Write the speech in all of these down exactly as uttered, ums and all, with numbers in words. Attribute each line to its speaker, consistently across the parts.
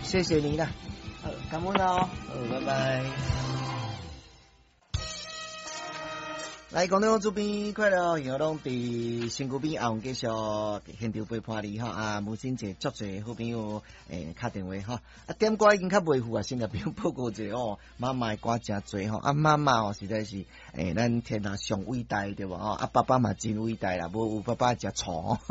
Speaker 1: 谢谢你啦，
Speaker 2: 好，感恩哦，
Speaker 1: 好，拜拜。来，广东这边快乐，然后拢伫新区边后继续现场陪伴你哈啊！母亲节足侪好朋友诶打电话哈啊，点歌已经较袂赴啊，先甲朋友报告者哦，妈妈的歌真侪吼啊，妈妈哦实在是诶，咱天下上伟大对无哦啊，爸爸嘛真伟大啦，无有爸爸食醋。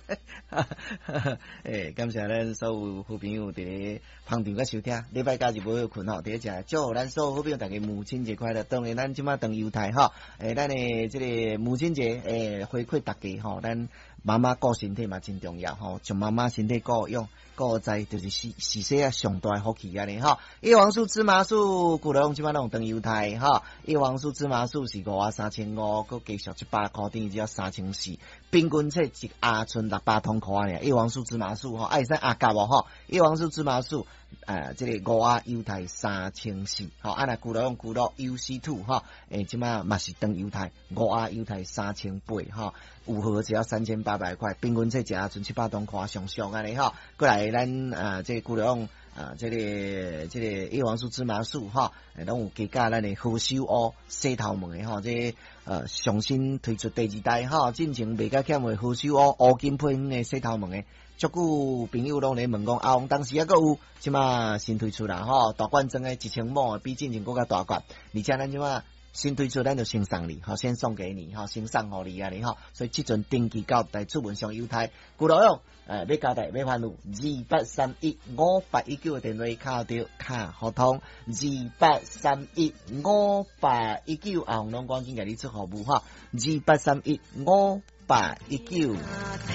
Speaker 1: 诶，感谢咱所有好朋友伫咧旁边甲收听，礼拜假日无好困吼，第一只祝咱所有好朋友大家母亲节快乐。当然，咱即马当犹太哈，诶，咱诶即个母亲节诶回馈大家吼，咱妈妈顾身体嘛真重要吼，像妈妈身体顾用。顾在就是是是说啊上大福气安尼吼，叶黄素芝麻素，古龙即摆拢当犹太吼，叶黄素芝麻素是五啊三千五，佮继续一百块，等于只要三千四，平均册一阿剩六百通块尔。叶黄素芝麻素吼，啊会使压价无吼？叶黄素芝麻素，呃，即、這個五啊犹太三千四，吼，啊若古龙古龙 U C two 吼，诶，即摆嘛是当犹太五啊犹太三千八吼，有盒只要三千八百块，平均册一阿剩七百通块上上安尼吼，过来。咱啊，这古龙啊，这个这个叶黄素芝麻素哈，拢有加加咱的何首乌洗头毛的哈，这呃上新推出第二代哈，进前袂甲欠的何首乌乌金配方的洗头毛的，足久朋友拢咧问讲，啊，当时还佫有，即马新推出啦吼，大罐装的一千毛，比进前佫较大罐，而且咱即马。新推出咱就先送你，好，先送给你，好，先送互你啊，你好，所以即阵登记到台出门上犹太，古老用，诶，要交代要番路，二八三一五八一九的电话卡着卡合通，二八三一五八一九啊，红龙光景甲你出服务哈，二八三一五八一九。